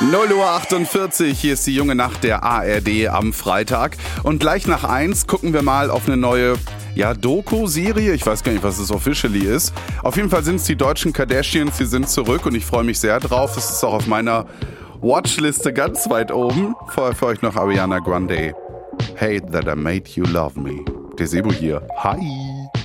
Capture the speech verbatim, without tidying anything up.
null Uhr achtundvierzig, hier ist die junge Nacht der A R D am Freitag. Und gleich nach eins gucken wir mal auf eine neue, ja, Doku-Serie. Ich weiß gar nicht, was es officially ist. Auf jeden Fall sind es die deutschen Kardashians, die sind zurück und ich freue mich sehr drauf. Es ist auch auf meiner Watchliste ganz weit oben. Vorher für euch noch Ariana Grande. Hate that I made you love me. Der Sebo hier. Hi.